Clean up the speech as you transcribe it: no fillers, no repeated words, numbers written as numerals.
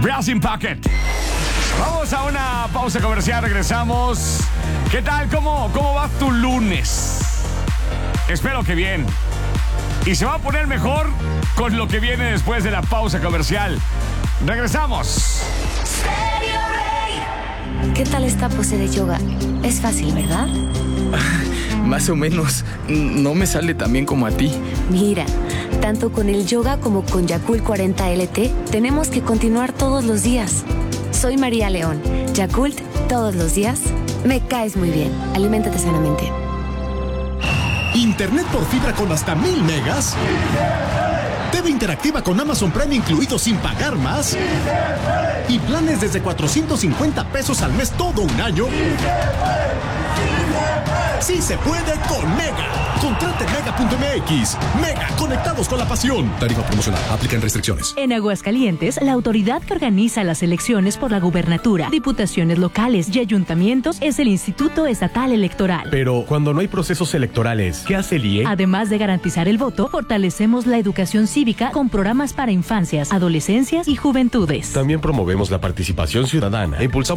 Brass Pocket. Vamos a una pausa comercial, regresamos. ¿Qué tal? ¿Cómo va tu lunes? Espero que bien. Y se va a poner mejor con lo que viene después de la pausa comercial. Regresamos. ¿Qué tal esta pose de yoga? Es fácil, ¿verdad? Más o menos. No me sale tan bien como a ti. Mira, tanto con el yoga como con Yakult 40 LT, tenemos que continuar todos los días. Soy María León. Yakult, todos los días. Me caes muy bien. Aliméntate sanamente. Internet por fibra con hasta 1000 megas. TV interactiva con Amazon Prime incluido sin pagar más. Y planes desde 450 pesos al mes todo un año. Sí se puede con Mega. Contrate Mega.mx. Mega, conectados con la pasión. Tarifa promocional. Aplican restricciones. En Aguascalientes, la autoridad que organiza las elecciones por la gubernatura, diputaciones locales y ayuntamientos es el Instituto Estatal Electoral. Pero cuando no hay procesos electorales, ¿qué hace el IE? Además de garantizar el voto, fortalecemos la educación cívica con programas para infancias, adolescencias y juventudes. También promovemos la participación ciudadana e impulsamos